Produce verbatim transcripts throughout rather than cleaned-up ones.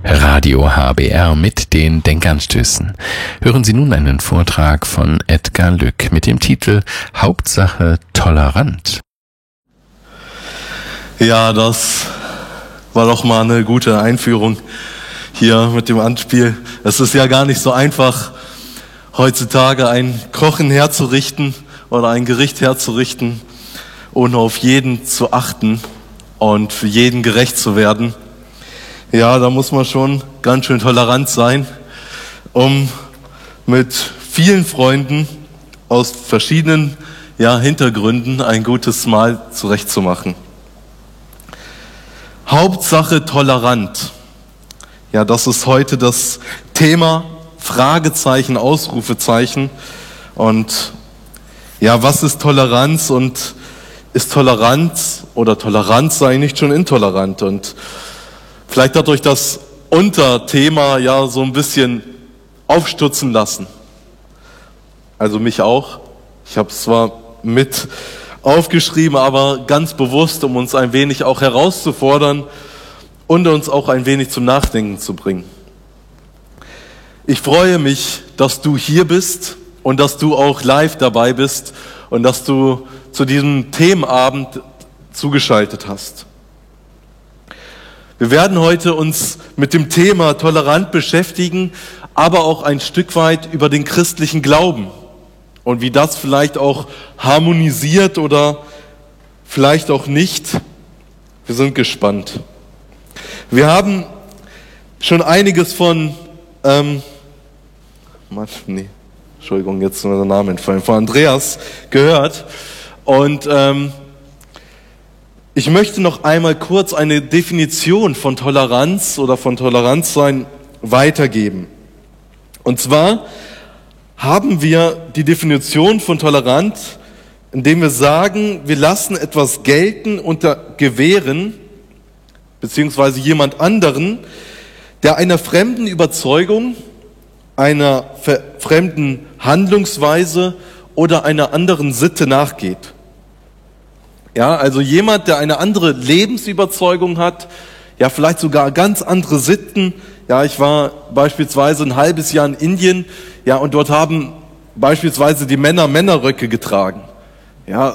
Radio H B R mit den Denkanstößen. Hören Sie nun einen Vortrag von Edgar Lück mit dem Titel Hauptsache tolerant. Ja, das war doch mal eine gute Einführung hier mit dem Anspiel. Es ist ja gar nicht so einfach, heutzutage ein Kochen herzurichten oder ein Gericht herzurichten, ohne auf jeden zu achten und für jeden gerecht zu werden. Ja, da muss man schon ganz schön tolerant sein, um mit vielen Freunden aus verschiedenen ja, Hintergründen ein gutes Mahl zurechtzumachen. Hauptsache tolerant. Ja, das ist heute das Thema, Fragezeichen, Ausrufezeichen. Und ja, was ist Toleranz und ist Toleranz oder Toleranz sei nicht schon intolerant? Und vielleicht hat euch das Unterthema ja so ein bisschen aufstutzen lassen. Also mich auch. Ich habe es zwar mit aufgeschrieben, aber ganz bewusst, um uns ein wenig auch herauszufordern und uns auch ein wenig zum Nachdenken zu bringen. Ich freue mich, dass du hier bist und dass du auch live dabei bist und dass du zu diesem Themenabend zugeschaltet hast. Wir werden heute uns mit dem Thema tolerant beschäftigen, aber auch ein Stück weit über den christlichen Glauben und wie das vielleicht auch harmonisiert oder vielleicht auch nicht. Wir sind gespannt. Wir haben schon einiges von, ähm, Mann, nee, Entschuldigung, jetzt ist mir der Name entfallen, von Andreas gehört und ähm, ich möchte noch einmal kurz eine Definition von Toleranz oder von Toleranzsein weitergeben. Und zwar haben wir die Definition von tolerant, indem wir sagen, wir lassen etwas gelten unter Gewähren, beziehungsweise jemand anderen, der einer fremden Überzeugung, einer fremden Handlungsweise oder einer anderen Sitte nachgeht. Ja, also jemand, der eine andere Lebensüberzeugung hat, ja, vielleicht sogar ganz andere Sitten. Ja, ich war beispielsweise ein halbes Jahr in Indien, ja, und dort haben beispielsweise die Männer Männerröcke getragen. Ja,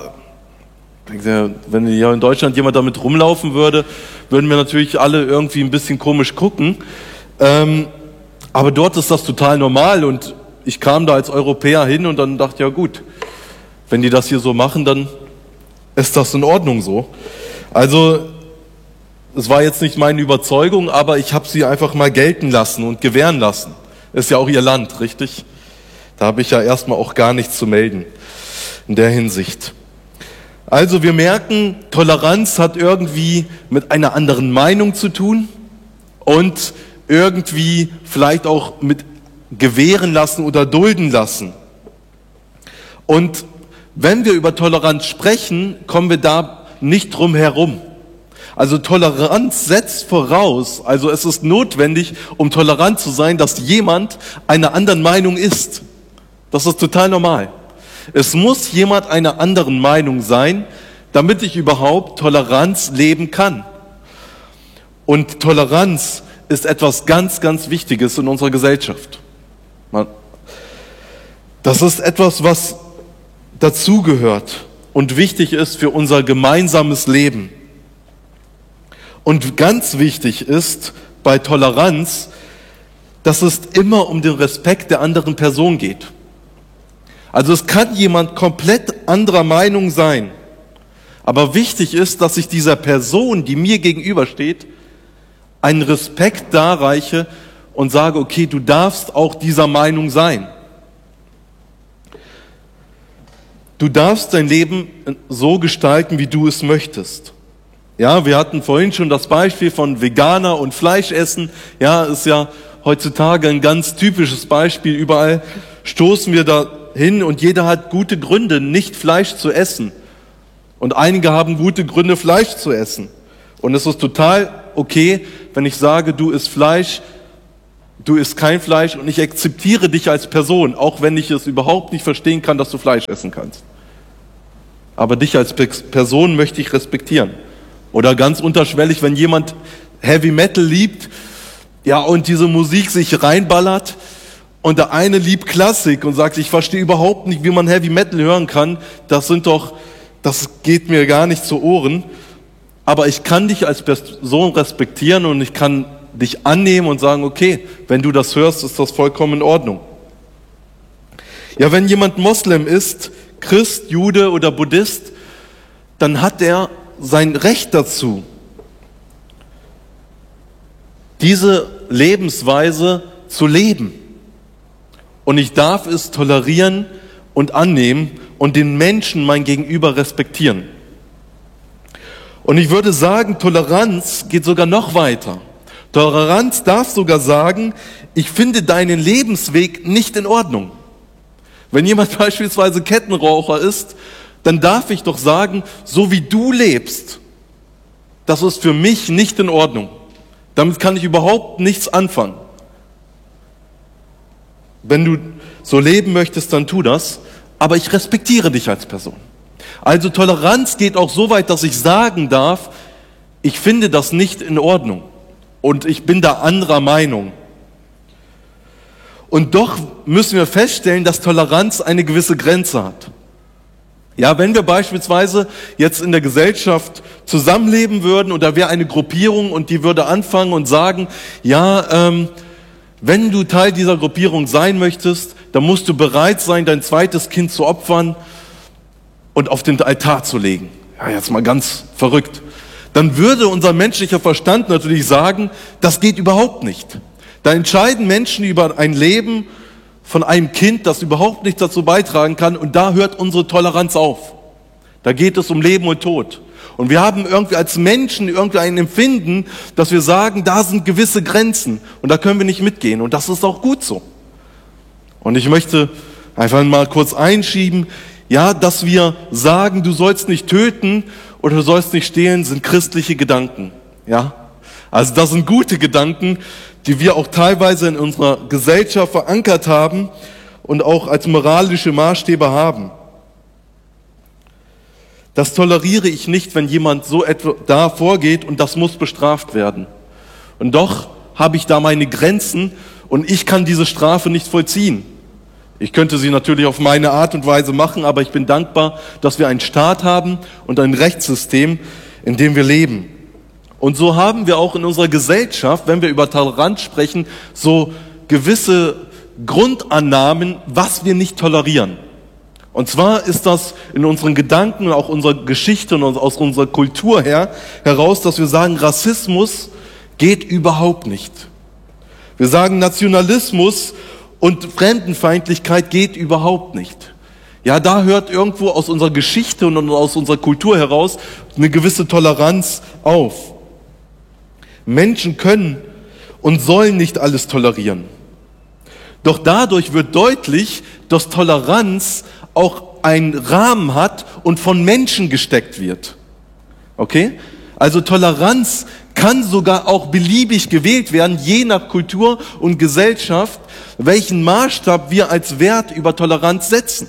wenn hier in Deutschland jemand damit rumlaufen würde, würden wir natürlich alle irgendwie ein bisschen komisch gucken. Ähm, aber dort ist das total normal und ich kam da als Europäer hin und dann dachte, ja gut, wenn die das hier so machen, dann ist das in Ordnung so. Also es war jetzt nicht meine Überzeugung, aber ich habe sie einfach mal gelten lassen und gewähren lassen. Ist ja auch ihr Land, richtig? Da habe ich ja erstmal auch gar nichts zu melden in der Hinsicht. Also wir merken, Toleranz hat irgendwie mit einer anderen Meinung zu tun und irgendwie vielleicht auch mit gewähren lassen oder dulden lassen. Und wenn wir über Toleranz sprechen, kommen wir da nicht drum herum. Also Toleranz setzt voraus, also es ist notwendig, um tolerant zu sein, dass jemand einer anderen Meinung ist. Das ist total normal. Es muss jemand einer anderen Meinung sein, damit ich überhaupt Toleranz leben kann. Und Toleranz ist etwas ganz, ganz Wichtiges in unserer Gesellschaft. Das ist etwas, was dazugehört und wichtig ist für unser gemeinsames Leben. Und ganz wichtig ist bei Toleranz, dass es immer um den Respekt der anderen Person geht. Also es kann jemand komplett anderer Meinung sein, aber wichtig ist, dass ich dieser Person, die mir gegenübersteht, einen Respekt darreiche und sage, okay, du darfst auch dieser Meinung sein. Du darfst dein Leben so gestalten, wie du es möchtest. Ja, wir hatten vorhin schon das Beispiel von Veganer und Fleischessen. Ja, ist ja heutzutage ein ganz typisches Beispiel. Überall stoßen wir da hin und jeder hat gute Gründe, nicht Fleisch zu essen. Und einige haben gute Gründe, Fleisch zu essen. Und es ist total okay, wenn ich sage, du isst Fleisch, du isst kein Fleisch und ich akzeptiere dich als Person, auch wenn ich es überhaupt nicht verstehen kann, dass du Fleisch essen kannst. Aber dich als Person möchte ich respektieren. Oder ganz unterschwellig, wenn jemand Heavy Metal liebt, ja, und diese Musik sich reinballert und der eine liebt Klassik und sagt, ich verstehe überhaupt nicht, wie man Heavy Metal hören kann, das sind doch, das geht mir gar nicht zu Ohren, aber ich kann dich als Person respektieren und ich kann dich annehmen und sagen, okay, wenn du das hörst, ist das vollkommen in Ordnung. Ja, wenn jemand Moslem ist, Christ, Jude oder Buddhist, dann hat er sein Recht dazu, diese Lebensweise zu leben. Und ich darf es tolerieren und annehmen und den Menschen mein Gegenüber respektieren. Und ich würde sagen, Toleranz geht sogar noch weiter. Toleranz darf sogar sagen, ich finde deinen Lebensweg nicht in Ordnung. Wenn jemand beispielsweise Kettenraucher ist, dann darf ich doch sagen, so wie du lebst, das ist für mich nicht in Ordnung. Damit kann ich überhaupt nichts anfangen. Wenn du so leben möchtest, dann tu das, aber ich respektiere dich als Person. Also Toleranz geht auch so weit, dass ich sagen darf, ich finde das nicht in Ordnung und ich bin da anderer Meinung. Und doch müssen wir feststellen, dass Toleranz eine gewisse Grenze hat. Ja, wenn wir beispielsweise jetzt in der Gesellschaft zusammenleben würden und da wäre eine Gruppierung und die würde anfangen und sagen, ja, ähm, wenn du Teil dieser Gruppierung sein möchtest, dann musst du bereit sein, dein zweites Kind zu opfern und auf den Altar zu legen. Ja, jetzt mal ganz verrückt. Dann würde unser menschlicher Verstand natürlich sagen, das geht überhaupt nicht. Da entscheiden Menschen über ein Leben von einem Kind, das überhaupt nichts dazu beitragen kann, und da hört unsere Toleranz auf. Da geht es um Leben und Tod. Und wir haben irgendwie als Menschen irgendwie ein Empfinden, dass wir sagen, da sind gewisse Grenzen und da können wir nicht mitgehen, und das ist auch gut so. Und ich möchte einfach mal kurz einschieben, ja, dass wir sagen, du sollst nicht töten oder du sollst nicht stehlen, sind christliche Gedanken. Ja, also das sind gute Gedanken, die wir auch teilweise in unserer Gesellschaft verankert haben und auch als moralische Maßstäbe haben. Das toleriere ich nicht, wenn jemand so etwa da vorgeht, und das muss bestraft werden. Und doch habe ich da meine Grenzen und ich kann diese Strafe nicht vollziehen. Ich könnte sie natürlich auf meine Art und Weise machen, aber ich bin dankbar, dass wir einen Staat haben und ein Rechtssystem, in dem wir leben. Und so haben wir auch in unserer Gesellschaft, wenn wir über Toleranz sprechen, so gewisse Grundannahmen, was wir nicht tolerieren. Und zwar ist das in unseren Gedanken und auch unserer Geschichte und aus unserer Kultur her heraus, dass wir sagen, Rassismus geht überhaupt nicht. Wir sagen, Nationalismus und Fremdenfeindlichkeit geht überhaupt nicht. Ja, da hört irgendwo aus unserer Geschichte und aus unserer Kultur heraus eine gewisse Toleranz auf. Menschen können und sollen nicht alles tolerieren. Doch dadurch wird deutlich, dass Toleranz auch einen Rahmen hat und von Menschen gesteckt wird. Okay? Also Toleranz kann sogar auch beliebig gewählt werden, je nach Kultur und Gesellschaft, welchen Maßstab wir als Wert über Toleranz setzen.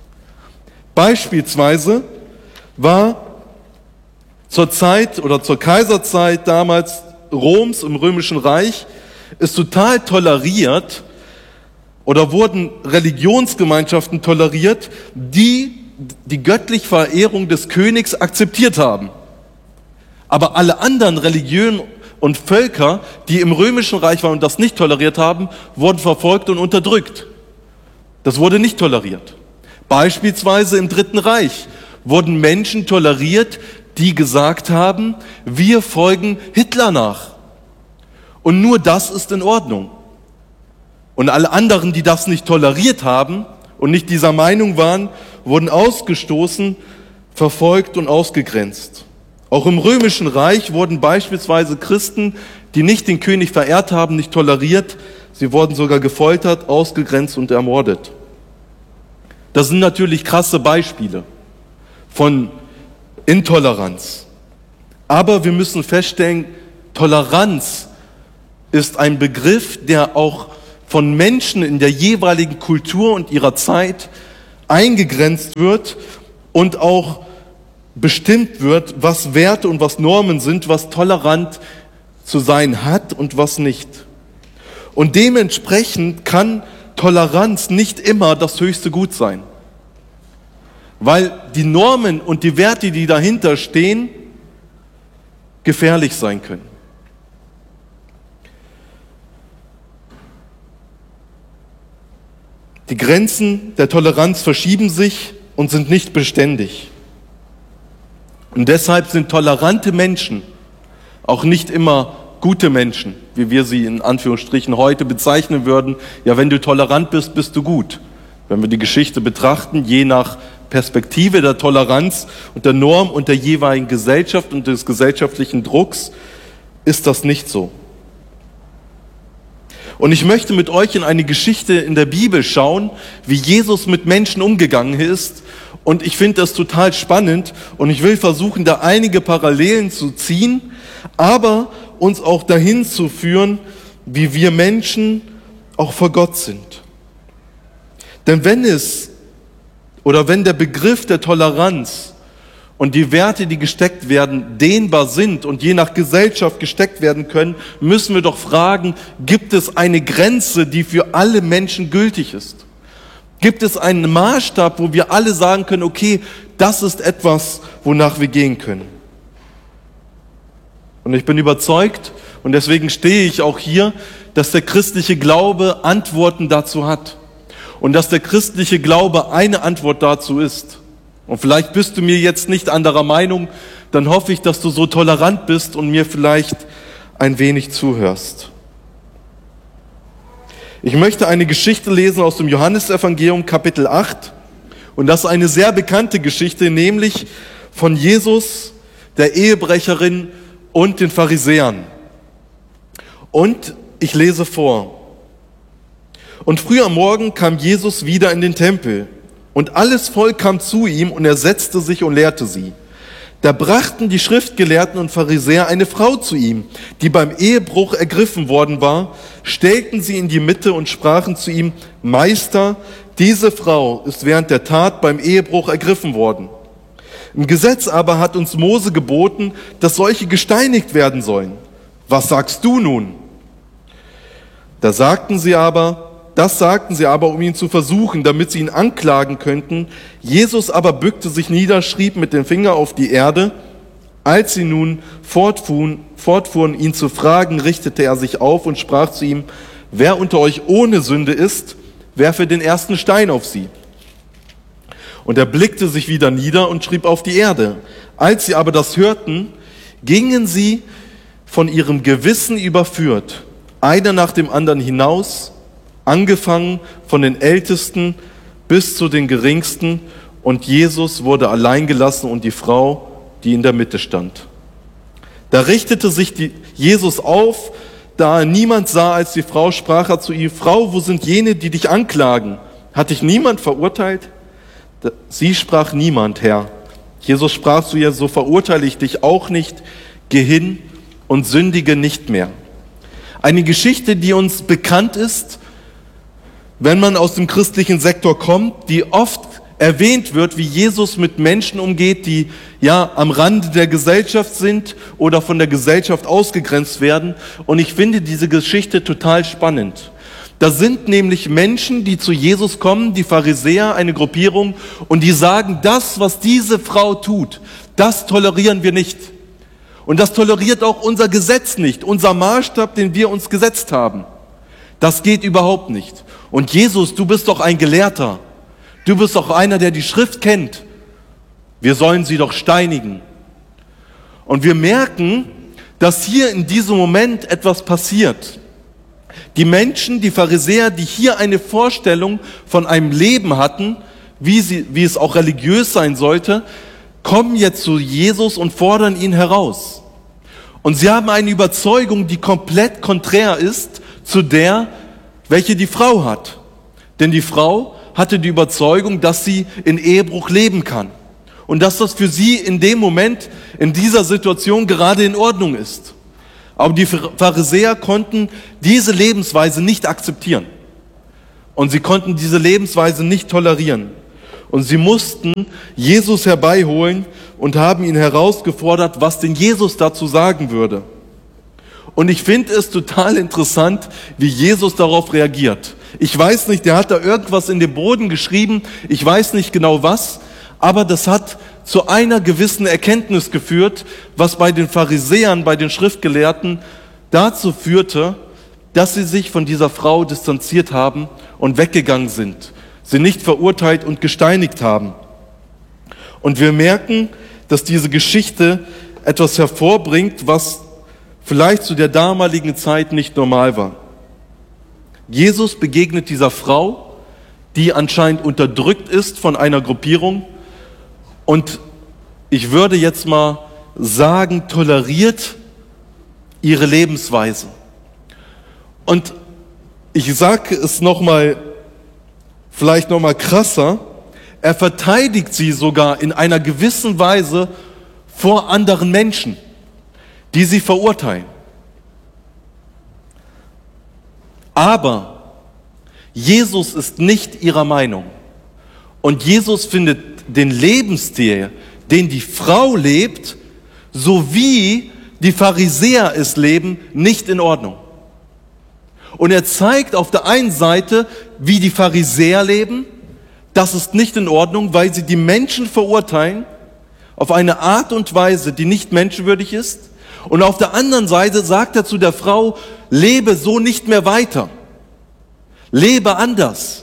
Beispielsweise war zur Zeit oder zur Kaiserzeit damals Roms im Römischen Reich ist total toleriert oder wurden Religionsgemeinschaften toleriert, die die göttliche Verehrung des Königs akzeptiert haben. Aber alle anderen Religionen und Völker, die im Römischen Reich waren und das nicht toleriert haben, wurden verfolgt und unterdrückt. Das wurde nicht toleriert. Beispielsweise im Dritten Reich wurden Menschen toleriert, die gesagt haben, wir folgen Hitler nach. Und nur das ist in Ordnung. Und alle anderen, die das nicht toleriert haben und nicht dieser Meinung waren, wurden ausgestoßen, verfolgt und ausgegrenzt. Auch im Römischen Reich wurden beispielsweise Christen, die nicht den König verehrt haben, nicht toleriert. Sie wurden sogar gefoltert, ausgegrenzt und ermordet. Das sind natürlich krasse Beispiele von Intoleranz. Aber wir müssen feststellen, Toleranz ist ein Begriff, der auch von Menschen in der jeweiligen Kultur und ihrer Zeit eingegrenzt wird und auch bestimmt wird, was Werte und was Normen sind, was tolerant zu sein hat und was nicht. Und dementsprechend kann Toleranz nicht immer das höchste Gut sein. Weil die Normen und die Werte, die dahinter stehen, gefährlich sein können. Die Grenzen der Toleranz verschieben sich und sind nicht beständig. Und deshalb sind tolerante Menschen auch nicht immer gute Menschen, wie wir sie in Anführungsstrichen heute bezeichnen würden. Ja, wenn du tolerant bist, bist du gut. Wenn wir die Geschichte betrachten, je nach Perspektive der Toleranz und der Norm und der jeweiligen Gesellschaft und des gesellschaftlichen Drucks, ist das nicht so. Und ich möchte mit euch in eine Geschichte in der Bibel schauen, wie Jesus mit Menschen umgegangen ist. Und ich finde das total spannend und ich will versuchen, da einige Parallelen zu ziehen, aber uns auch dahin zu führen, wie wir Menschen auch vor Gott sind. Denn wenn es oder wenn der Begriff der Toleranz und die Werte, die gesteckt werden, dehnbar sind und je nach Gesellschaft gesteckt werden können, müssen wir doch fragen, gibt es eine Grenze, die für alle Menschen gültig ist? Gibt es einen Maßstab, wo wir alle sagen können, okay, das ist etwas, wonach wir gehen können? Und ich bin überzeugt, und deswegen stehe ich auch hier, dass der christliche Glaube Antworten dazu hat. Und dass der christliche Glaube eine Antwort dazu ist. Und vielleicht bist du mir jetzt nicht anderer Meinung, dann hoffe ich, dass du so tolerant bist und mir vielleicht ein wenig zuhörst. Ich möchte eine Geschichte lesen aus dem Johannesevangelium, Kapitel acht. Und das ist eine sehr bekannte Geschichte, nämlich von Jesus, der Ehebrecherin und den Pharisäern. Und ich lese vor. Und früh am Morgen kam Jesus wieder in den Tempel. Und alles Volk kam zu ihm und er setzte sich und lehrte sie. Da brachten die Schriftgelehrten und Pharisäer eine Frau zu ihm, die beim Ehebruch ergriffen worden war, stellten sie in die Mitte und sprachen zu ihm, Meister, diese Frau ist während der Tat beim Ehebruch ergriffen worden. Im Gesetz aber hat uns Mose geboten, dass solche gesteinigt werden sollen. Was sagst du nun? Da sagten sie aber, Das sagten sie aber, um ihn zu versuchen, damit sie ihn anklagen könnten. Jesus aber bückte sich nieder, schrieb mit dem Finger auf die Erde. Als sie nun fortfuhren, fortfuhren, ihn zu fragen, richtete er sich auf und sprach zu ihm, wer unter euch ohne Sünde ist, werfe den ersten Stein auf sie. Und er blickte sich wieder nieder und schrieb auf die Erde. Als sie aber das hörten, gingen sie von ihrem Gewissen überführt, einer nach dem anderen hinaus, angefangen von den Ältesten bis zu den Geringsten, und Jesus wurde allein gelassen und die Frau, die in der Mitte stand. Da richtete sich die Jesus auf, da er niemand sah als die Frau, sprach er zu ihr, Frau, wo sind jene, die dich anklagen? Hat dich niemand verurteilt? Sie sprach, niemand, Herr. Jesus sprach zu ihr, so verurteile ich dich auch nicht, geh hin und sündige nicht mehr. Eine Geschichte, die uns bekannt ist, wenn man aus dem christlichen Sektor kommt, die oft erwähnt wird, wie Jesus mit Menschen umgeht, die ja am Rande der Gesellschaft sind oder von der Gesellschaft ausgegrenzt werden. Und ich finde diese Geschichte total spannend. Da sind nämlich Menschen, die zu Jesus kommen, die Pharisäer, eine Gruppierung, und die sagen, das, was diese Frau tut, das tolerieren wir nicht. Und das toleriert auch unser Gesetz nicht, unser Maßstab, den wir uns gesetzt haben. Das geht überhaupt nicht. Und Jesus, du bist doch ein Gelehrter. Du bist doch einer, der die Schrift kennt. Wir sollen sie doch steinigen. Und wir merken, dass hier in diesem Moment etwas passiert. Die Menschen, die Pharisäer, die hier eine Vorstellung von einem Leben hatten, wie, sie, wie es auch religiös sein sollte, kommen jetzt zu Jesus und fordern ihn heraus. Und sie haben eine Überzeugung, die komplett konträr ist zu der, welche die Frau hat. Denn die Frau hatte die Überzeugung, dass sie in Ehebruch leben kann. Und dass das für sie in dem Moment, in dieser Situation gerade in Ordnung ist. Aber die Pharisäer konnten diese Lebensweise nicht akzeptieren. Und sie konnten diese Lebensweise nicht tolerieren. Und sie mussten Jesus herbeiholen und haben ihn herausgefordert, was denn Jesus dazu sagen würde. Und ich finde es total interessant, wie Jesus darauf reagiert. Ich weiß nicht, der hat da irgendwas in den Boden geschrieben, ich weiß nicht genau was, aber das hat zu einer gewissen Erkenntnis geführt, was bei den Pharisäern, bei den Schriftgelehrten dazu führte, dass sie sich von dieser Frau distanziert haben und weggegangen sind, sie nicht verurteilt und gesteinigt haben. Und wir merken, dass diese Geschichte etwas hervorbringt, was vielleicht zu der damaligen Zeit nicht normal war. Jesus begegnet dieser Frau, die anscheinend unterdrückt ist von einer Gruppierung und ich würde jetzt mal sagen, toleriert ihre Lebensweise. Und ich sage es nochmal, vielleicht nochmal krasser, er verteidigt sie sogar in einer gewissen Weise vor anderen Menschen, die sie verurteilen. Aber Jesus ist nicht ihrer Meinung. Und Jesus findet den Lebensstil, den die Frau lebt, sowie die Pharisäer es leben, nicht in Ordnung. Und er zeigt auf der einen Seite, wie die Pharisäer leben. Das ist nicht in Ordnung, weil sie die Menschen verurteilen auf eine Art und Weise, die nicht menschenwürdig ist. Und auf der anderen Seite sagt er zu der Frau, lebe so nicht mehr weiter. Lebe anders.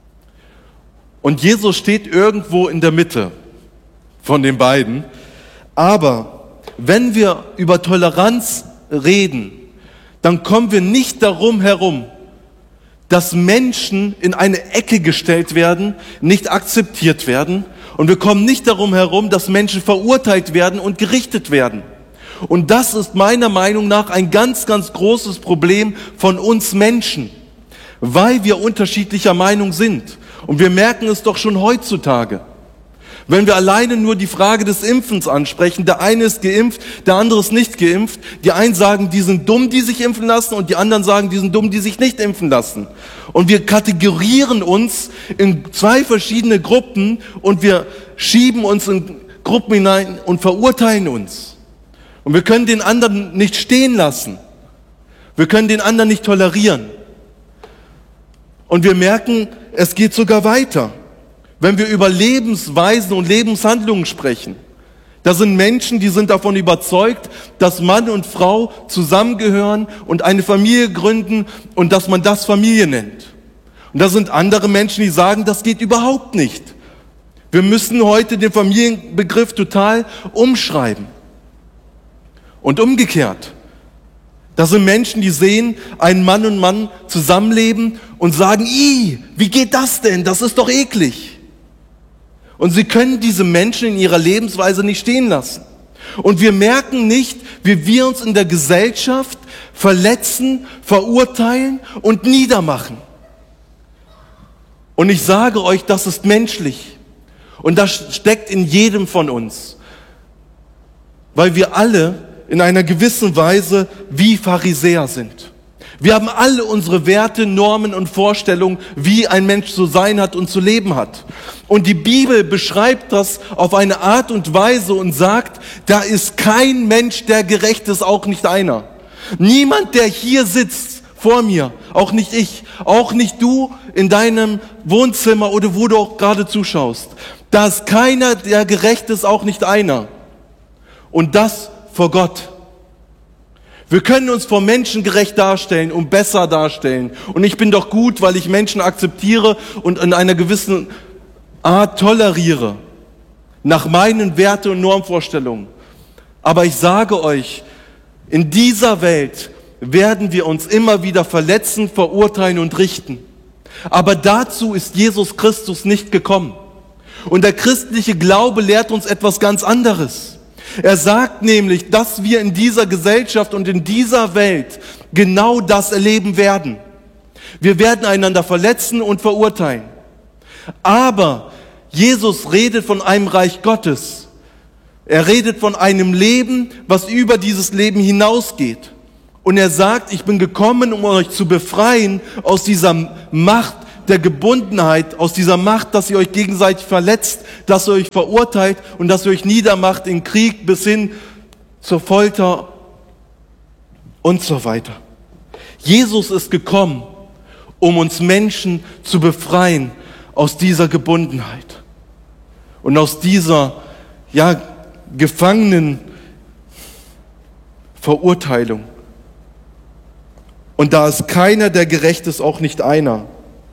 Und Jesus steht irgendwo in der Mitte von den beiden. Aber wenn wir über Toleranz reden, dann kommen wir nicht darum herum, dass Menschen in eine Ecke gestellt werden, nicht akzeptiert werden. Und wir kommen nicht darum herum, dass Menschen verurteilt werden und gerichtet werden. Und das ist meiner Meinung nach ein ganz, ganz großes Problem von uns Menschen, weil wir unterschiedlicher Meinung sind. Und wir merken es doch schon heutzutage. Wenn wir alleine nur die Frage des Impfens ansprechen, der eine ist geimpft, der andere ist nicht geimpft. Die einen sagen, die sind dumm, die sich impfen lassen, und die anderen sagen, die sind dumm, die sich nicht impfen lassen. Und wir kategorieren uns in zwei verschiedene Gruppen und wir schieben uns in Gruppen hinein und verurteilen uns. Und wir können den anderen nicht stehen lassen. Wir können den anderen nicht tolerieren. Und wir merken, es geht sogar weiter. Wenn wir über Lebensweisen und Lebenshandlungen sprechen, da sind Menschen, die sind davon überzeugt, dass Mann und Frau zusammengehören und eine Familie gründen und dass man das Familie nennt. Und da sind andere Menschen, die sagen, das geht überhaupt nicht. Wir müssen heute den Familienbegriff total umschreiben. Und umgekehrt. Das sind Menschen, die sehen einen Mann und Mann zusammenleben und sagen, ih, wie geht das denn? Das ist doch eklig. Und sie können diese Menschen in ihrer Lebensweise nicht stehen lassen. Und wir merken nicht, wie wir uns in der Gesellschaft verletzen, verurteilen und niedermachen. Und ich sage euch, das ist menschlich. Und das steckt in jedem von uns. Weil wir alle in einer gewissen Weise wie Pharisäer sind. Wir haben alle unsere Werte, Normen und Vorstellungen, wie ein Mensch zu sein hat und zu leben hat. Und die Bibel beschreibt das auf eine Art und Weise und sagt, da ist kein Mensch, der gerecht ist, auch nicht einer. Niemand, der hier sitzt vor mir, auch nicht ich, auch nicht du in deinem Wohnzimmer oder wo du auch gerade zuschaust. Da ist keiner, der gerecht ist, auch nicht einer. Und das vor Gott. Wir können uns vor Menschen gerecht darstellen und besser darstellen. Und ich bin doch gut, weil ich Menschen akzeptiere und in einer gewissen Art toleriere. Nach meinen Werte- und Normvorstellungen. Aber ich sage euch, in dieser Welt werden wir uns immer wieder verletzen, verurteilen und richten. Aber dazu ist Jesus Christus nicht gekommen. Und der christliche Glaube lehrt uns etwas ganz anderes. Er sagt nämlich, dass wir in dieser Gesellschaft und in dieser Welt genau das erleben werden. Wir werden einander verletzen und verurteilen. Aber Jesus redet von einem Reich Gottes. Er redet von einem Leben, was über dieses Leben hinausgeht. Und er sagt, ich bin gekommen, um euch zu befreien aus dieser Macht der Gebundenheit, aus dieser Macht, dass ihr euch gegenseitig verletzt, dass ihr euch verurteilt und dass ihr euch niedermacht in Krieg bis hin zur Folter und so weiter. Jesus ist gekommen, um uns Menschen zu befreien aus dieser Gebundenheit und aus dieser, ja, gefangenen Verurteilung. Und da ist keiner, der gerecht ist, auch nicht einer.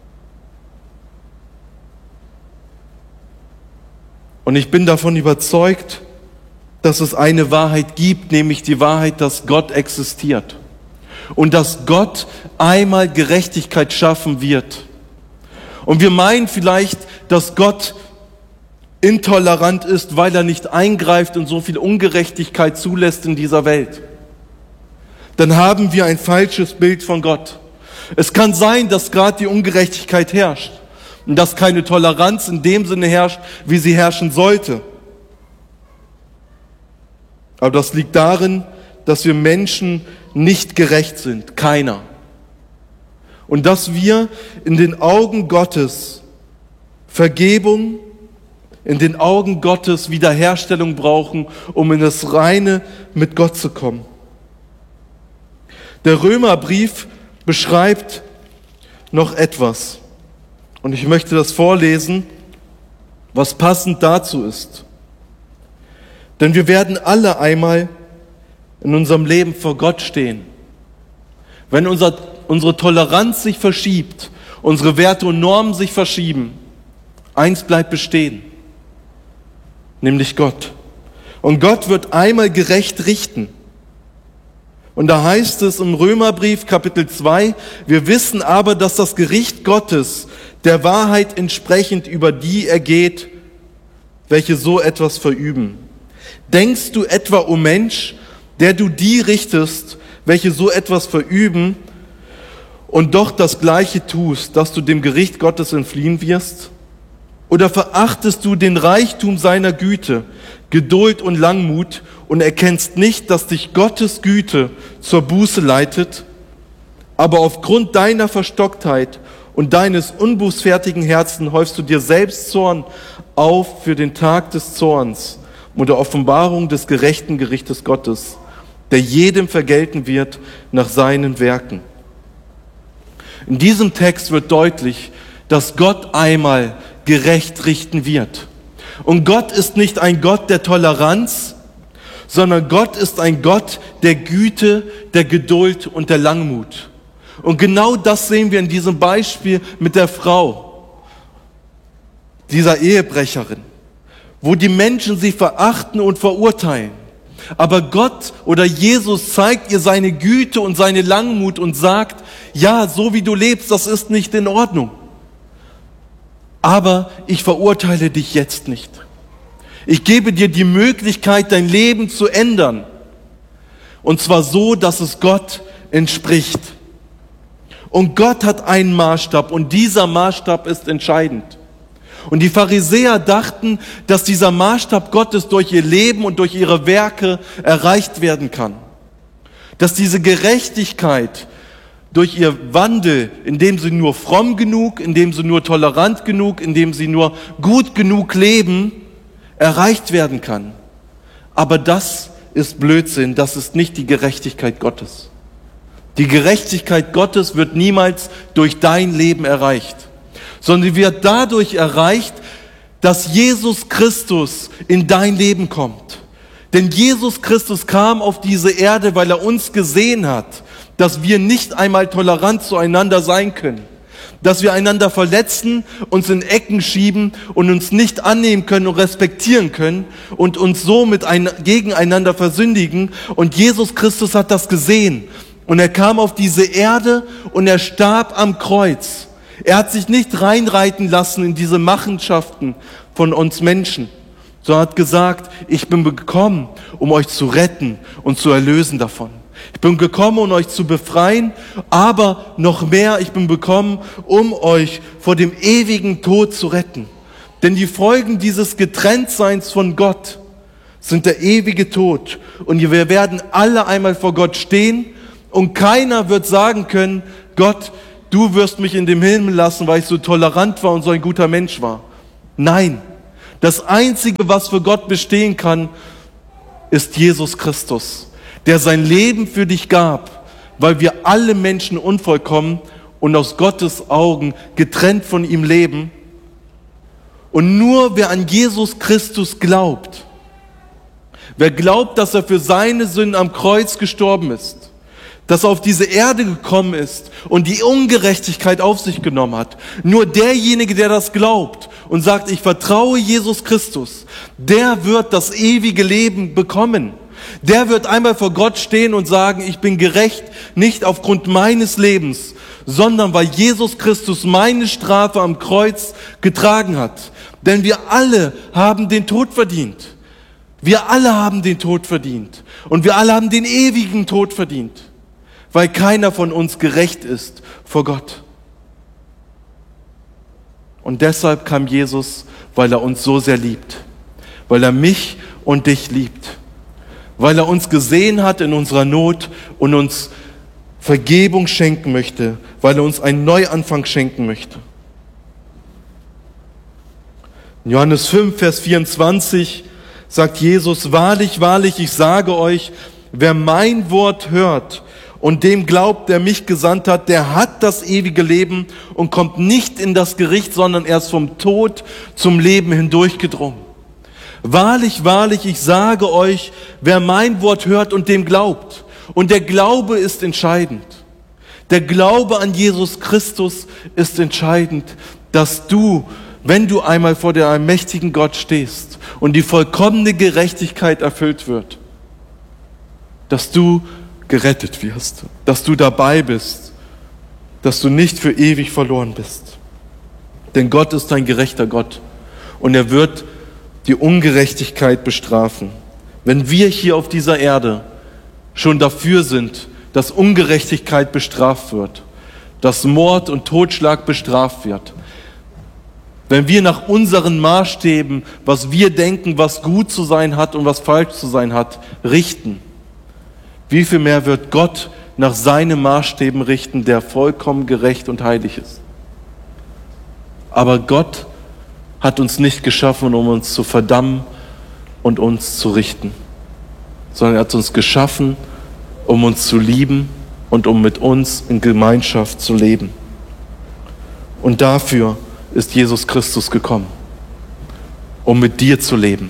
Und ich bin davon überzeugt, dass es eine Wahrheit gibt, nämlich die Wahrheit, dass Gott existiert und dass Gott einmal Gerechtigkeit schaffen wird. Und wir meinen vielleicht, dass Gott intolerant ist, weil er nicht eingreift und so viel Ungerechtigkeit zulässt in dieser Welt. Dann haben wir ein falsches Bild von Gott. Es kann sein, dass gerade die Ungerechtigkeit herrscht und dass keine Toleranz in dem Sinne herrscht, wie sie herrschen sollte. Aber das liegt darin, dass wir Menschen nicht gerecht sind, keiner. Und dass wir in den Augen Gottes Vergebung, in den Augen Gottes Wiederherstellung brauchen, um in das Reine mit Gott zu kommen. Der Römerbrief beschreibt noch etwas. Und ich möchte das vorlesen, was passend dazu ist. Denn wir werden alle einmal in unserem Leben vor Gott stehen. Wenn unser, unsere Toleranz sich verschiebt, unsere Werte und Normen sich verschieben, eins bleibt bestehen, nämlich Gott. Und Gott wird einmal gerecht richten. Und da heißt es im Römerbrief Kapitel zwei, wir wissen aber, dass das Gericht Gottes der Wahrheit entsprechend über die ergeht, welche so etwas verüben. Denkst du etwa, o Mensch, der du die richtest, welche so etwas verüben und doch das Gleiche tust, dass du dem Gericht Gottes entfliehen wirst? Oder verachtest du den Reichtum seiner Güte, Geduld und Langmut und erkennst nicht, dass dich Gottes Güte zur Buße leitet? Aber aufgrund deiner Verstocktheit und deines unbußfertigen Herzens häufst du dir selbst Zorn auf für den Tag des Zorns und der Offenbarung des gerechten Gerichtes Gottes, der jedem vergelten wird nach seinen Werken. In diesem Text wird deutlich, dass Gott einmal gerecht richten wird. Und Gott ist nicht ein Gott der Toleranz, sondern Gott ist ein Gott der Güte, der Geduld und der Langmut. Und genau das sehen wir in diesem Beispiel mit der Frau, dieser Ehebrecherin, wo die Menschen sie verachten und verurteilen. Aber Gott oder Jesus zeigt ihr seine Güte und seine Langmut und sagt, ja, so wie du lebst, das ist nicht in Ordnung. Aber ich verurteile dich jetzt nicht. Ich gebe dir die Möglichkeit, dein Leben zu ändern. Und zwar so, dass es Gott entspricht. Und Gott hat einen Maßstab und dieser Maßstab ist entscheidend. Und die Pharisäer dachten, dass dieser Maßstab Gottes durch ihr Leben und durch ihre Werke erreicht werden kann. Dass diese Gerechtigkeit durch ihr Wandel, indem sie nur fromm genug, indem sie nur tolerant genug, indem sie nur gut genug leben, erreicht werden kann. Aber das ist Blödsinn, das ist nicht die Gerechtigkeit Gottes. Die Gerechtigkeit Gottes wird niemals durch dein Leben erreicht, sondern sie wird dadurch erreicht, dass Jesus Christus in dein Leben kommt. Denn Jesus Christus kam auf diese Erde, weil er uns gesehen hat, dass wir nicht einmal tolerant zueinander sein können, dass wir einander verletzen, uns in Ecken schieben und uns nicht annehmen können und respektieren können und uns so mit ein, gegeneinander versündigen. Und Jesus Christus hat das gesehen und er kam auf diese Erde und er starb am Kreuz. Er hat sich nicht reinreiten lassen in diese Machenschaften von uns Menschen, sondern hat gesagt, ich bin gekommen, um euch zu retten und zu erlösen davon. Ich bin gekommen, um euch zu befreien, aber noch mehr, ich bin gekommen, um euch vor dem ewigen Tod zu retten. Denn die Folgen dieses Getrenntseins von Gott sind der ewige Tod. Und wir werden alle einmal vor Gott stehen und keiner wird sagen können, Gott, du wirst mich in dem Himmel lassen, weil ich so tolerant war und so ein guter Mensch war. Nein, das Einzige, was für Gott bestehen kann, ist Jesus Christus, der sein Leben für dich gab, weil wir alle Menschen unvollkommen und aus Gottes Augen getrennt von ihm leben. Und nur wer an Jesus Christus glaubt, wer glaubt, dass er für seine Sünden am Kreuz gestorben ist, dass er auf diese Erde gekommen ist und die Ungerechtigkeit auf sich genommen hat, nur derjenige, der das glaubt und sagt, ich vertraue Jesus Christus, der wird das ewige Leben bekommen. Der wird einmal vor Gott stehen und sagen, ich bin gerecht, nicht aufgrund meines Lebens, sondern weil Jesus Christus meine Strafe am Kreuz getragen hat. Denn wir alle haben den Tod verdient. Wir alle haben den Tod verdient. Und wir alle haben den ewigen Tod verdient. Weil keiner von uns gerecht ist vor Gott. Und deshalb kam Jesus, weil er uns so sehr liebt. Weil er mich und dich liebt. Weil er uns gesehen hat in unserer Not und uns Vergebung schenken möchte. Weil er uns einen Neuanfang schenken möchte. In Johannes fünf, Vers vierundzwanzig sagt Jesus, wahrlich, wahrlich, ich sage euch, wer mein Wort hört und dem glaubt, der mich gesandt hat, der hat das ewige Leben und kommt nicht in das Gericht, sondern erst vom Tod zum Leben hindurchgedrungen. Wahrlich, wahrlich, ich sage euch, wer mein Wort hört und dem glaubt. Und der Glaube ist entscheidend. Der Glaube an Jesus Christus ist entscheidend, dass du, wenn du einmal vor der allmächtigen Gott stehst und die vollkommene Gerechtigkeit erfüllt wird, dass du gerettet wirst, dass du dabei bist, dass du nicht für ewig verloren bist. Denn Gott ist ein gerechter Gott und er wird die Ungerechtigkeit bestrafen. Wenn wir hier auf dieser Erde schon dafür sind, dass Ungerechtigkeit bestraft wird, dass Mord und Totschlag bestraft wird, wenn wir nach unseren Maßstäben, was wir denken, was gut zu sein hat und was falsch zu sein hat, richten, wie viel mehr wird Gott nach seinen Maßstäben richten, der vollkommen gerecht und heilig ist. Aber Gott hat uns nicht geschaffen, um uns zu verdammen und uns zu richten, sondern er hat uns geschaffen, um uns zu lieben und um mit uns in Gemeinschaft zu leben. Und dafür ist Jesus Christus gekommen, um mit dir zu leben.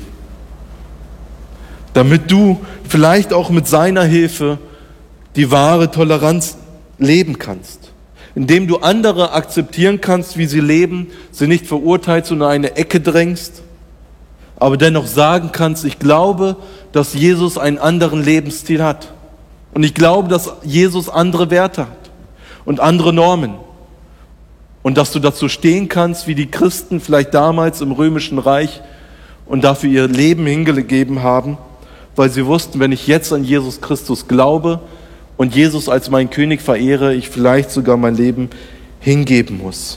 Damit du vielleicht auch mit seiner Hilfe die wahre Toleranz leben kannst. Indem du andere akzeptieren kannst, wie sie leben, sie nicht verurteilst und in eine Ecke drängst, aber dennoch sagen kannst, ich glaube, dass Jesus einen anderen Lebensstil hat. Und ich glaube, dass Jesus andere Werte hat und andere Normen. Und dass du dazu stehen kannst, wie die Christen vielleicht damals im Römischen Reich und dafür ihr Leben hingegeben haben, weil sie wussten, wenn ich jetzt an Jesus Christus glaube und Jesus als meinen König verehre, ich vielleicht sogar mein Leben hingeben muss.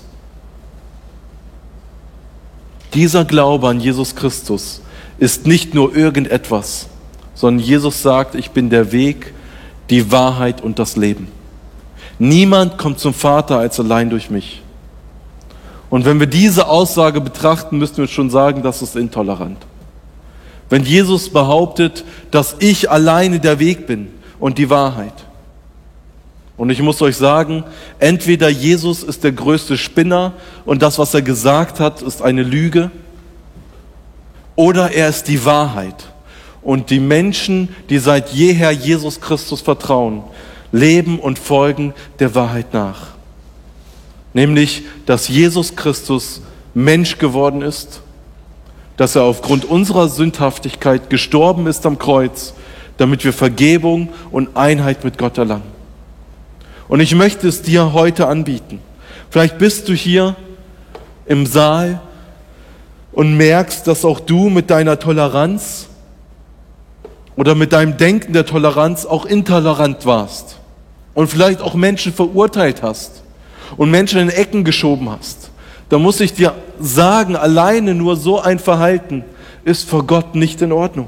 Dieser Glaube an Jesus Christus ist nicht nur irgendetwas, sondern Jesus sagt, ich bin der Weg, die Wahrheit und das Leben. Niemand kommt zum Vater als allein durch mich. Und wenn wir diese Aussage betrachten, müssen wir schon sagen, das ist intolerant. Wenn Jesus behauptet, dass ich alleine der Weg bin und die Wahrheit. Und ich muss euch sagen, entweder Jesus ist der größte Spinner und das, was er gesagt hat, ist eine Lüge, oder er ist die Wahrheit. Und die Menschen, die seit jeher Jesus Christus vertrauen, leben und folgen der Wahrheit nach. Nämlich, dass Jesus Christus Mensch geworden ist, dass er aufgrund unserer Sündhaftigkeit gestorben ist am Kreuz, damit wir Vergebung und Einheit mit Gott erlangen. Und ich möchte es dir heute anbieten. Vielleicht bist du hier im Saal und merkst, dass auch du mit deiner Toleranz oder mit deinem Denken der Toleranz auch intolerant warst und vielleicht auch Menschen verurteilt hast und Menschen in Ecken geschoben hast. Da muss ich dir sagen, alleine nur so ein Verhalten ist vor Gott nicht in Ordnung.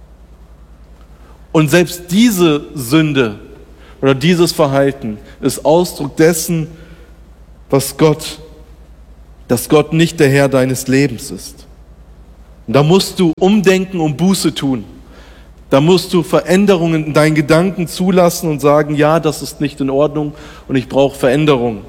Und selbst diese Sünde oder dieses Verhalten ist Ausdruck dessen, was Gott, dass Gott nicht der Herr deines Lebens ist. Und da musst du umdenken und Buße tun. Da musst du Veränderungen in deinen Gedanken zulassen und sagen, ja, das ist nicht in Ordnung und ich brauche Veränderung.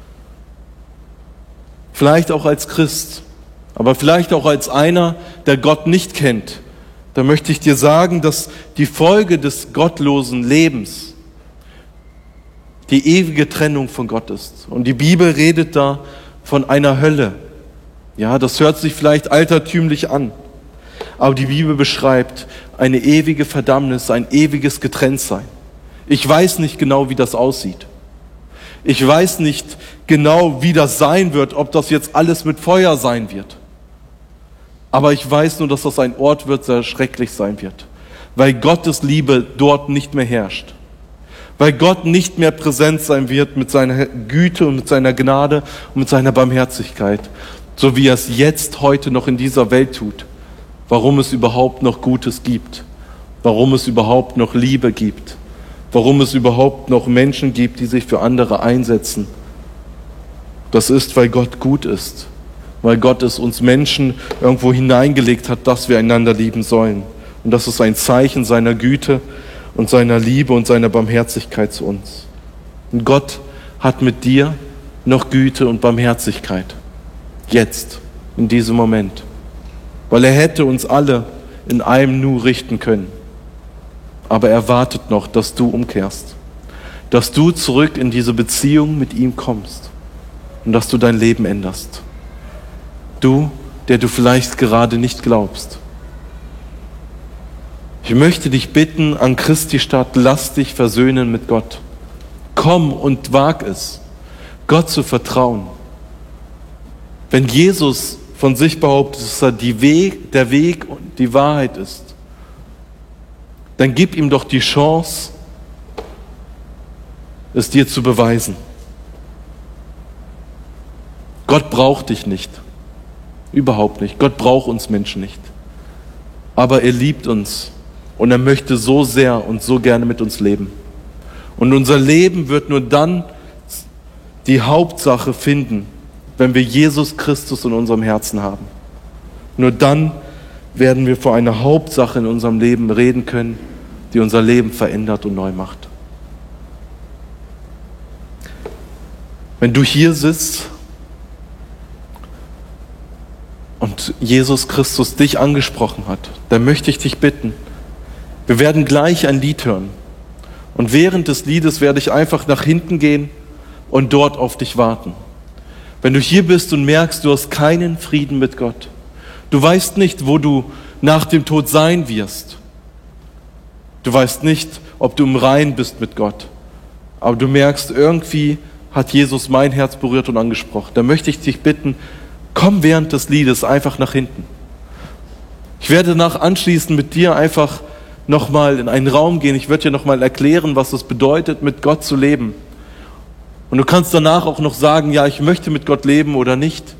Vielleicht auch als Christ, aber vielleicht auch als einer, der Gott nicht kennt. Da möchte ich dir sagen, dass die Folge des gottlosen Lebens die ewige Trennung von Gott ist. Und die Bibel redet da von einer Hölle. Ja, das hört sich vielleicht altertümlich an. Aber die Bibel beschreibt eine ewige Verdammnis, ein ewiges Getrenntsein. Ich weiß nicht genau, wie das aussieht. Ich weiß nicht genau, wie das sein wird, ob das jetzt alles mit Feuer sein wird. Aber ich weiß nur, dass das ein Ort wird, der schrecklich sein wird. Weil Gottes Liebe dort nicht mehr herrscht. Weil Gott nicht mehr präsent sein wird mit seiner Güte und mit seiner Gnade und mit seiner Barmherzigkeit. So wie er es jetzt, heute noch in dieser Welt tut. Warum es überhaupt noch Gutes gibt, warum es überhaupt noch Liebe gibt, warum es überhaupt noch Menschen gibt, die sich für andere einsetzen. Das ist, weil Gott gut ist, weil Gott es uns Menschen irgendwo hineingelegt hat, dass wir einander lieben sollen. Und das ist ein Zeichen seiner Güte und seiner Liebe und seiner Barmherzigkeit zu uns. Und Gott hat mit dir noch Güte und Barmherzigkeit, jetzt, in diesem Moment. Weil er hätte uns alle in einem Nu richten können. Aber er wartet noch, dass du umkehrst. Dass du zurück in diese Beziehung mit ihm kommst. Und dass du dein Leben änderst. Du, der du vielleicht gerade nicht glaubst. Ich möchte dich bitten, an Christi Stadt, lass dich versöhnen mit Gott. Komm und wag es, Gott zu vertrauen. Wenn Jesus von sich behauptet, dass er die Weg, der Weg und die Wahrheit ist, dann gib ihm doch die Chance, es dir zu beweisen. Gott braucht dich nicht. Überhaupt nicht. Gott braucht uns Menschen nicht. Aber er liebt uns und er möchte so sehr und so gerne mit uns leben. Und unser Leben wird nur dann die Hauptsache finden, wenn wir Jesus Christus in unserem Herzen haben. Nur dann werden wir vor einer Hauptsache in unserem Leben reden können, die unser Leben verändert und neu macht. Wenn du hier sitzt und Jesus Christus dich angesprochen hat, dann möchte ich dich bitten, wir werden gleich ein Lied hören. Und während des Liedes werde ich einfach nach hinten gehen und dort auf dich warten. Wenn du hier bist und merkst, du hast keinen Frieden mit Gott, du weißt nicht, wo du nach dem Tod sein wirst, du weißt nicht, ob du im Reinen bist mit Gott, aber du merkst, irgendwie hat Jesus mein Herz berührt und angesprochen, dann möchte ich dich bitten, komm während des Liedes einfach nach hinten. Ich werde danach anschließend mit dir einfach nochmal in einen Raum gehen, ich werde dir nochmal erklären, was es bedeutet, mit Gott zu leben. Und du kannst danach auch noch sagen, ja, ich möchte mit Gott leben oder nicht.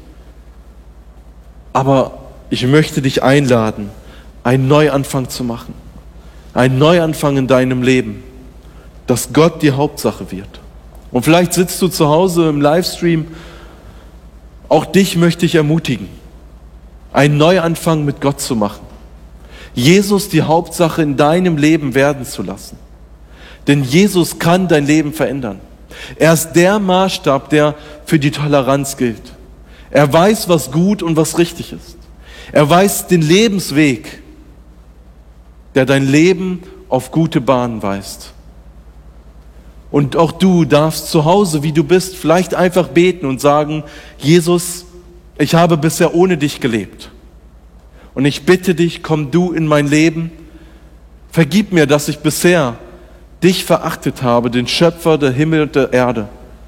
Aber ich möchte dich einladen, einen Neuanfang zu machen. Einen Neuanfang in deinem Leben. Dass Gott die Hauptsache wird. Und vielleicht sitzt du zu Hause im Livestream. Auch dich möchte ich ermutigen, einen Neuanfang mit Gott zu machen. Jesus die Hauptsache in deinem Leben werden zu lassen. Denn Jesus kann dein Leben verändern. Er ist der Maßstab, der für die Toleranz gilt. Er weiß, was gut und was richtig ist. Er weiß den Lebensweg, der dein Leben auf gute Bahnen weist. Und auch du darfst zu Hause, wie du bist, vielleicht einfach beten und sagen, Jesus, ich habe bisher ohne dich gelebt. Und ich bitte dich, komm du in mein Leben. Vergib mir, dass ich bisher dich verachtet habe, den Schöpfer der Himmel und der Erde.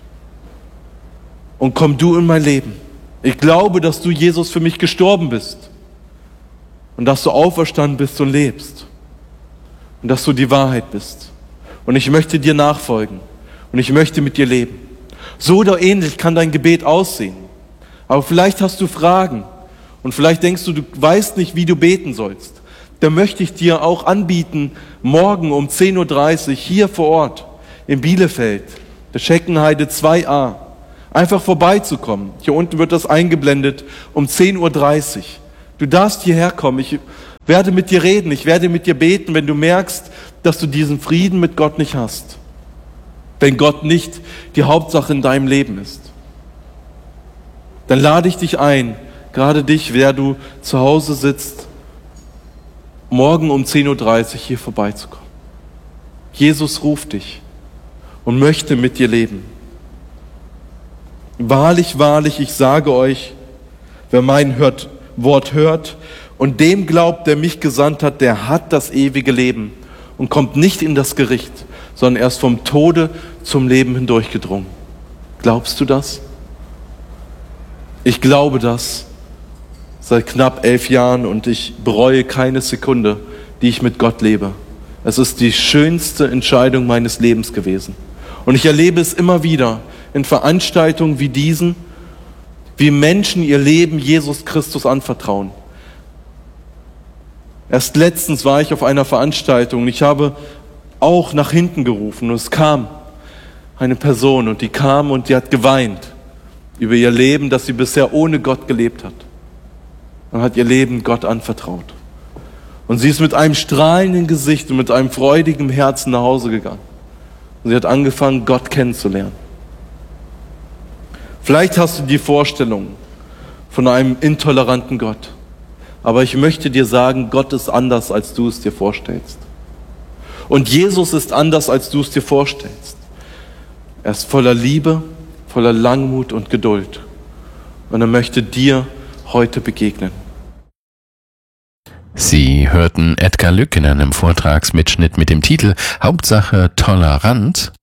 Und komm du in mein Leben. Ich glaube, dass du, Jesus, für mich gestorben bist. Und dass du auferstanden bist und lebst. Und dass du die Wahrheit bist. Und ich möchte dir nachfolgen. Und ich möchte mit dir leben. So oder ähnlich kann dein Gebet aussehen. Aber vielleicht hast du Fragen. Und vielleicht denkst du, du weißt nicht, wie du beten sollst. Da möchte ich dir auch anbieten, morgen um zehn Uhr dreißig hier vor Ort in Bielefeld, der Scheckenheide zwei a, einfach vorbeizukommen. Hier unten wird das eingeblendet um zehn Uhr dreißig. Du darfst hierher kommen. Ich Werde mit dir reden, ich werde mit dir beten, wenn du merkst, dass du diesen Frieden mit Gott nicht hast. Wenn Gott nicht die Hauptsache in deinem Leben ist. Dann lade ich dich ein, gerade dich, wer du zu Hause sitzt, morgen um zehn Uhr dreißig hier vorbeizukommen. Jesus ruft dich und möchte mit dir leben. Wahrlich, wahrlich, ich sage euch, wer mein hört, Wort hört und dem glaubt, der mich gesandt hat, der hat das ewige Leben und kommt nicht in das Gericht, sondern erst vom Tode zum Leben hindurchgedrungen. Glaubst du das? Ich glaube das seit knapp elf Jahren und ich bereue keine Sekunde, die ich mit Gott lebe. Es ist die schönste Entscheidung meines Lebens gewesen. Und ich erlebe es immer wieder in Veranstaltungen wie diesen, wie Menschen ihr Leben Jesus Christus anvertrauen. Erst letztens war ich auf einer Veranstaltung und ich habe auch nach hinten gerufen und es kam eine Person und die kam und die hat geweint über ihr Leben, das sie bisher ohne Gott gelebt hat. Und hat ihr Leben Gott anvertraut. Und sie ist mit einem strahlenden Gesicht und mit einem freudigen Herzen nach Hause gegangen. Und sie hat angefangen, Gott kennenzulernen. Vielleicht hast du die Vorstellung von einem intoleranten Gott. Aber ich möchte dir sagen, Gott ist anders, als du es dir vorstellst. Und Jesus ist anders, als du es dir vorstellst. Er ist voller Liebe, voller Langmut und Geduld. Und er möchte dir heute begegnen. Sie hörten Edgar Lück in einem Vortragsmitschnitt mit dem Titel Hauptsache Tolerant.